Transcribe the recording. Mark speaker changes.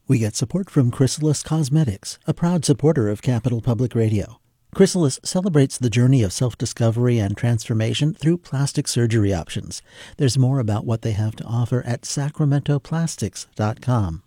Speaker 1: We get support from Chrysalis Cosmetics, a proud supporter of Capital Public Radio. Chrysalis celebrates the journey of self-discovery and transformation through plastic surgery options. There's more about what they have to offer at sacramentoplastics.com.